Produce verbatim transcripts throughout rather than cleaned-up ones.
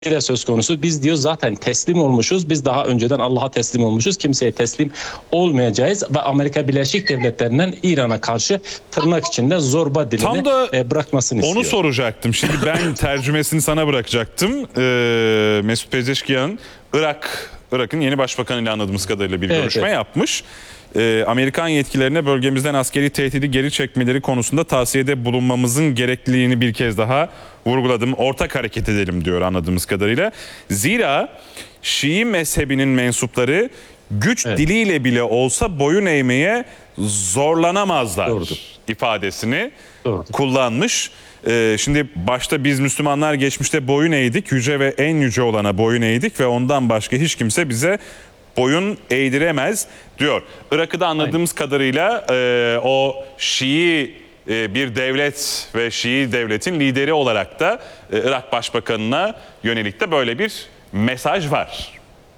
de söz konusu. Biz diyor zaten teslim olmuşuz. Biz daha önceden Allah'a teslim olmuşuz. Kimseye teslim olmayacağız ve Amerika Birleşik Devletleri'nden İran'a karşı tırnak içinde zorba dilini Tam da e, bırakmasını onu istiyor. Onu soracaktım. Şimdi ben tercümesini sana bırakacaktım. Ee, Mesut Pezeşkiyan Irak Irak'ın yeni başbakanıyla anladığımız kadarıyla bir evet, görüşme evet. yapmış. Ee, Amerikan yetkililerine bölgemizden askeri tehdidi geri çekmeleri konusunda tavsiyede bulunmamızın gerekliliğini bir kez daha vurguladım. Ortak hareket edelim diyor anladığımız kadarıyla. Zira Şii mezhebinin mensupları güç evet. diliyle bile olsa boyun eğmeye zorlanamazlar Doğrudur. ifadesini Doğrudur. kullanmış. Ee, şimdi başta biz Müslümanlar geçmişte boyun eğdik, yüce ve en yüce olana boyun eğdik ve ondan başka hiç kimse bize boyun eğdiremez diyor. Irak'ı da anladığımız Aynen. kadarıyla e, o Şii e, bir devlet ve Şii devletin lideri olarak da e, Irak Başbakanı'na yönelik de böyle bir mesaj var.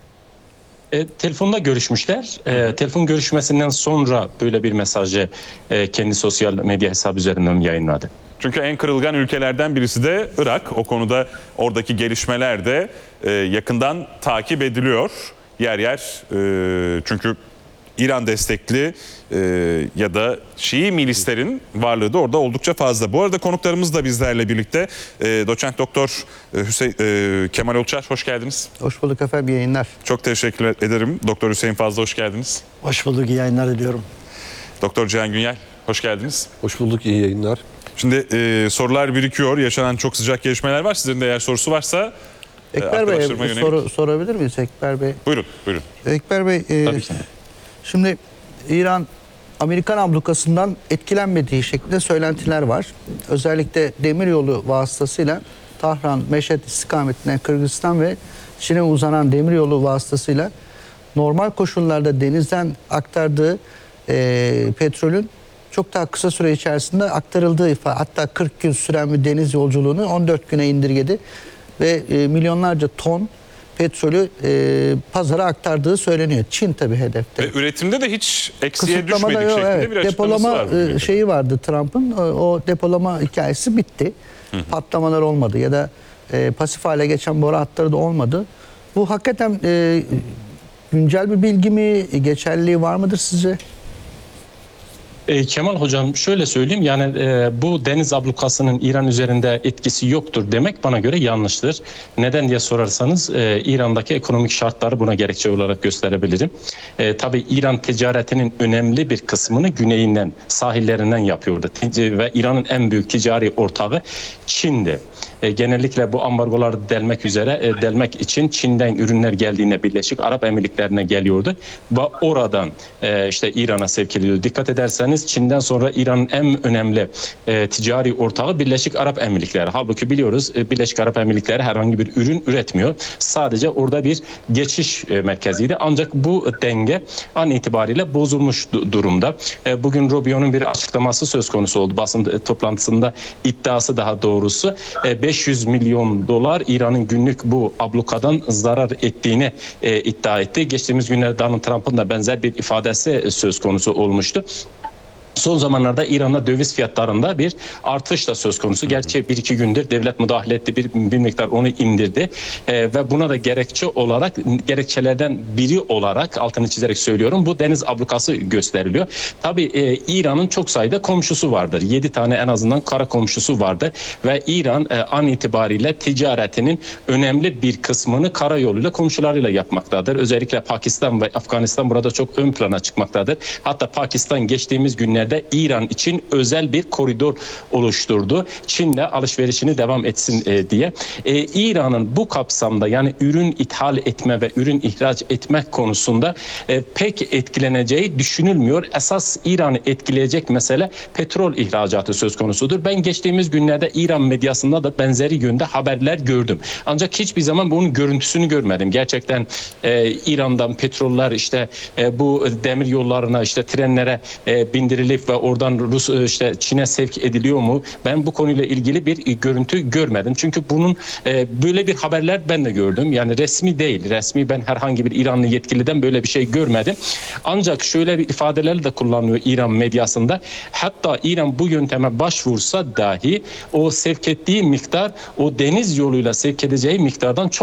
E, telefonda görüşmüşler. E, telefon görüşmesinden sonra böyle bir mesajı e, kendi sosyal medya hesabı üzerinden yayınladı. Çünkü en kırılgan ülkelerden birisi de Irak. O konuda oradaki gelişmeler de e, yakından takip ediliyor. Yer yer e, çünkü İran destekli e, ya da Şii milislerin varlığı da orada oldukça fazla. Bu arada konuklarımız da bizlerle birlikte. E, Doçent Doktor Hüseyin e, Kemal Olçar, hoş geldiniz. Hoş bulduk efendim, iyi yayınlar. Çok teşekkür ederim. Doktor Hüseyin Fazlı, hoş geldiniz. Hoş bulduk, iyi yayınlar diliyorum. Doktor Cihan Günyel, hoş geldiniz. Hoş bulduk, iyi yayınlar. Şimdi e, sorular birikiyor. Yaşanan çok sıcak gelişmeler var. Sizin de eğer sorusu varsa Ekber Bey'e soru sorabilir miyiz Ekber Bey? Buyurun, buyurun. Ekber Bey, e, şimdi İran Amerikan ablukasından etkilenmediği şeklinde söylentiler var. Özellikle demiryolu vasıtasıyla Tahran, Meşhed istikametinden Kırgızistan ve Çin'e uzanan demiryolu vasıtasıyla normal koşullarda denizden aktardığı e, petrolün çok daha kısa süre içerisinde aktarıldığı ifade, hatta kırk gün süren bir deniz yolculuğunu on dört güne indirgedi ve e, milyonlarca ton petrolü e, pazara aktardığı söyleniyor. Çin tabii hedefte. Ve üretimde de hiç eksiye düşmedik yok, şeklinde evet. bir açıklaması depolama var. E, şeyi vardı Trump'ın. O, o depolama hikayesi bitti. Hı hı. Patlamalar olmadı ya da e, pasif hale geçen boru hatları da olmadı. Bu hakikaten e, güncel bir bilgi mi? Geçerliliği var mıdır sizce? E, Kemal Hocam şöyle söyleyeyim, yani e, bu deniz ablukasının İran üzerinde etkisi yoktur demek bana göre yanlıştır. Neden diye sorarsanız e, İran'daki ekonomik şartları buna gerekçe olarak gösterebilirim. E, tabii İran ticaretinin önemli bir kısmını güneyinden, sahillerinden yapıyordu ve İran'ın en büyük ticari ortağı Çin'di. E, genellikle bu ambargoları delmek üzere e, delmek için Çin'den ürünler geldiğinde Birleşik Arap Emirlikleri'ne geliyordu ve oradan e, işte İran'a sevk ediliyordu. Dikkat ederseniz Çin'den sonra İran'ın en önemli e, ticari ortağı Birleşik Arap Emirlikleri. Halbuki biliyoruz e, Birleşik Arap Emirlikleri herhangi bir ürün üretmiyor. Sadece orada bir geçiş e, merkeziydi. Ancak bu denge an itibariyle bozulmuş durumda. E, bugün Rubio'nun bir açıklaması söz konusu oldu. Basın e, toplantısında iddiası daha doğrusu e, beş yüz milyon dolar İran'ın günlük bu ablukadan zarar ettiğini e, iddia etti. Geçtiğimiz günlerde Donald Trump'ın da benzer bir ifadesi söz konusu olmuştu. Son zamanlarda İran'da döviz fiyatlarında bir artış da söz konusu. Gerçi bir iki gündür devlet müdahale etti, bir, bir miktar onu indirdi. Ee, ve buna da gerekçe olarak, gerekçelerden biri olarak altını çizerek söylüyorum, bu deniz ablukası gösteriliyor. Tabii e, İran'ın çok sayıda komşusu vardır. yedi tane en azından kara komşusu vardır. Ve İran e, an itibariyle ticaretinin önemli bir kısmını karayoluyla komşularıyla yapmaktadır. Özellikle Pakistan ve Afganistan burada çok ön plana çıkmaktadır. Hatta Pakistan geçtiğimiz günlerde İran için özel bir koridor oluşturdu. Çin'le alışverişini devam etsin e, diye. E, İran'ın bu kapsamda, yani ürün ithal etme ve ürün ihraç etmek konusunda e, pek etkileneceği düşünülmüyor. Esas İran'ı etkileyecek mesele petrol ihracatı söz konusudur. Ben geçtiğimiz günlerde İran medyasında da benzeri yönde haberler gördüm. Ancak hiçbir zaman bunun görüntüsünü görmedim. Gerçekten e, İran'dan petroller işte e, bu demir yollarına, işte trenlere e, bindirilip getirilip ve oradan Rus işte Çin'e sevk ediliyor mu? Ben bu konuyla ilgili bir görüntü görmedim. Çünkü bunun e, böyle bir haberler ben de gördüm. Yani resmi değil. Resmi ben herhangi bir İranlı yetkiliden böyle bir şey görmedim. Ancak şöyle bir ifadeler de kullanılıyor İran medyasında. Hatta İran bu yönteme başvursa dahi o sevk ettiği miktar o deniz yoluyla sevk edeceği miktardan çok